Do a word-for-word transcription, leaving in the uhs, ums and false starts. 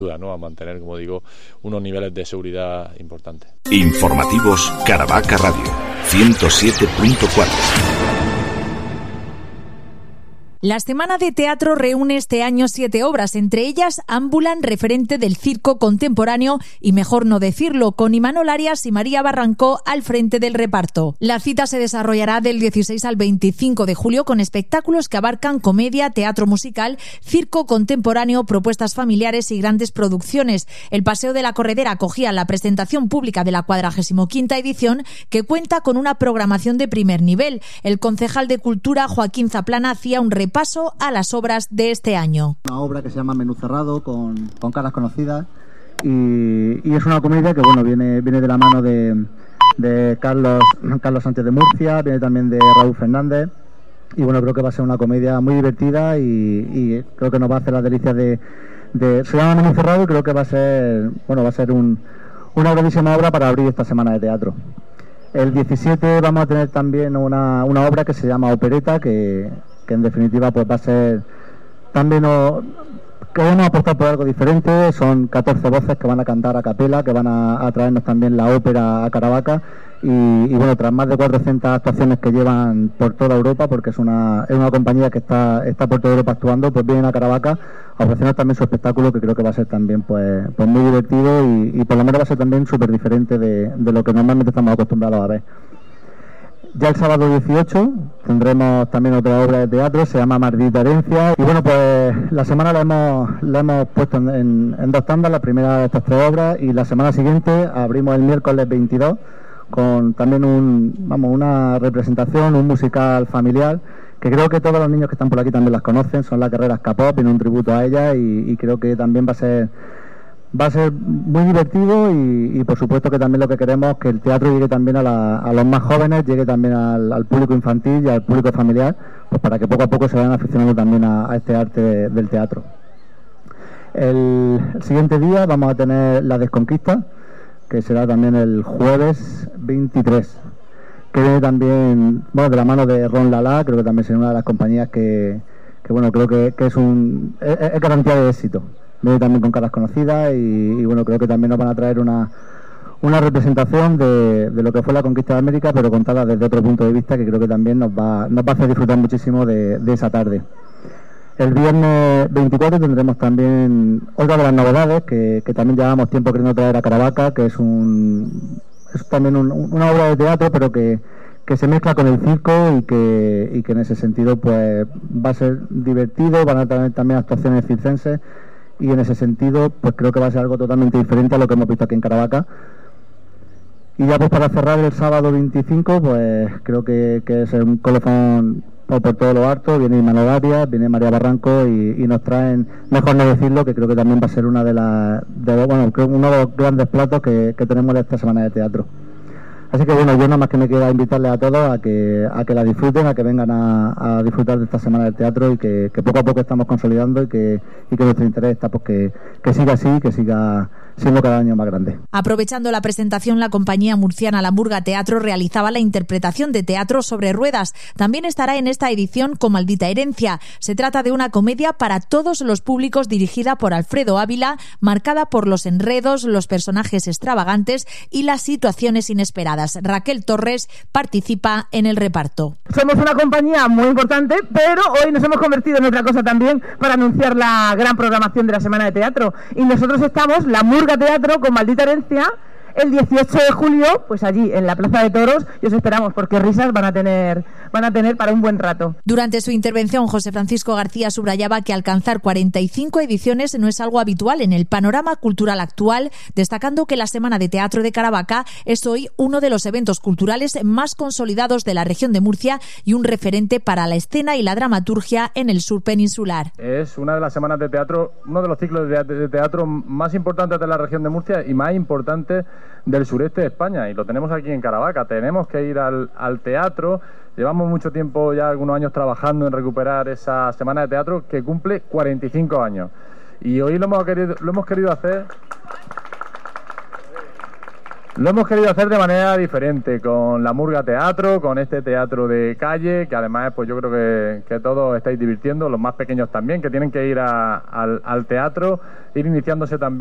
¿no? A mantener, como digo, unos niveles de seguridad importantes. Informativos Caravaca Radio, ciento siete punto cuatro. La Semana de Teatro reúne este año siete obras, entre ellas Ámbulan, referente del circo contemporáneo, y Mejor no decirlo, con Imanol Arias y María Barrancó al frente del reparto. La cita se desarrollará del dieciséis al veinticinco de julio con espectáculos que abarcan comedia, teatro musical, circo contemporáneo, propuestas familiares y grandes producciones. El Paseo de la Corredera acogía la presentación pública de la cuadragésima quinta edición, que cuenta con una programación de primer nivel. El concejal de Cultura, Joaquín Zaplana, hacía un repaso paso a las obras de este año. Una obra que se llama Menú Cerrado, con, con caras conocidas, y, y es una comedia que bueno viene viene de la mano de, de Carlos Carlos Sánchez de Murcia, viene también de Raúl Fernández, y bueno, creo que va a ser una comedia muy divertida y, y creo que nos va a hacer las delicias de, de se llama Menú Cerrado, y creo que va a ser bueno va a ser un, una grandísima obra para abrir esta semana de teatro. El diecisiete vamos a tener también una, una obra que se llama Opereta, que que en definitiva pues va a ser también o, queremos apostar por algo diferente. Son catorce voces que van a cantar a capela, que van a, a traernos también la ópera a Caravaca, y, y bueno, tras más de cuatrocientas actuaciones que llevan por toda Europa, porque es una es una compañía que está está por toda Europa actuando, pues vienen a Caravaca a ofrecernos también su espectáculo, que creo que va a ser también pues pues muy divertido y, y por lo menos va a ser también súper diferente de, de lo que normalmente estamos acostumbrados a ver. Ya el sábado dieciocho tendremos también otra obra de teatro, se llama Maldita Herencia, y bueno, pues la semana la hemos, la hemos puesto en, en, en dos tandas, la primera de estas tres obras, y la semana siguiente abrimos el miércoles veintidós con también un, vamos, una representación, un musical familiar, que creo que todos los niños que están por aquí también las conocen, son las Guerreras K-pop, viene un tributo a ellas, y, y creo que también va a ser Va a ser muy divertido y, y por supuesto que también lo que queremos es que el teatro llegue también a, la, a los más jóvenes, llegue también al, al público infantil y al público familiar, pues para que poco a poco se vayan aficionando también a, a este arte de, del teatro. El, el siguiente día vamos a tener La Desconquista, que será también el jueves veintitrés, que viene también, bueno, de la mano de Ron Lala, creo que también será una de las compañías que, que bueno, creo que, que es un es, es garantía de éxito. Viene también con caras conocidas y, y bueno, creo que también nos van a traer una, una representación de, de lo que fue la conquista de América, pero contada desde otro punto de vista, que creo que también nos va, nos va a hacer disfrutar muchísimo de, de esa tarde. El viernes veinticuatro tendremos también otra de las novedades que, que también llevamos tiempo queriendo traer a Caravaca, que es un es también un, una obra de teatro, pero que, que se mezcla con el circo y que, y que en ese sentido pues va a ser divertido, van a tener también actuaciones circenses, y en ese sentido pues creo que va a ser algo totalmente diferente a lo que hemos visto aquí en Caravaca. Y ya pues para cerrar el sábado veinticinco, pues creo que, que es un colofón por todo lo harto, viene Imanol Arias, viene María Barranco y, y nos traen Mejor no decirlo, que creo que también va a ser una de las de, bueno, creo uno de los grandes platos que, que tenemos esta semana de teatro. Así que bueno, yo nada más que me queda invitarles a todos a que a que la disfruten, a que vengan a, a disfrutar de esta semana del teatro y que, que poco a poco estamos consolidando y que, y que nuestro interés está pues que, que siga así, que siga siendo cada año más grande. Aprovechando la presentación, la compañía murciana La Murga Teatro realizaba la interpretación de Teatro sobre Ruedas. También estará en esta edición con Maldita Herencia. Se trata de una comedia para todos los públicos dirigida por Alfredo Ávila, marcada por los enredos, los personajes extravagantes y las situaciones inesperadas. Raquel Torres participa en el reparto. Somos una compañía muy importante, pero hoy nos hemos convertido en otra cosa también para anunciar la gran programación de la Semana de Teatro. Y nosotros estamos, La Murga Teatro, con Maldita Herencia, el dieciocho de julio, pues allí en la Plaza de Toros, y os esperamos porque risas van a tener van a tener para un buen rato. Durante su intervención, José Francisco García subrayaba que alcanzar cuarenta y cinco ediciones no es algo habitual en el panorama cultural actual, destacando que la Semana de Teatro de Caravaca es hoy uno de los eventos culturales más consolidados de la región de Murcia y un referente para la escena y la dramaturgia en el sur peninsular. Es una de las semanas de teatro, uno de los ciclos de teatro más importantes de la región de Murcia y más importantes del sureste de España, y lo tenemos aquí en Caravaca. Tenemos que ir al, al teatro. Llevamos mucho tiempo, ya algunos años, trabajando en recuperar esa semana de teatro que cumple cuarenta y cinco años, y hoy lo hemos querido, lo hemos querido hacer Lo hemos querido hacer de manera diferente, con la Murga Teatro, con este teatro de calle, que además pues yo creo que, que todos estáis divirtiendo, los más pequeños también, que tienen que ir a, al, al teatro, ir iniciándose también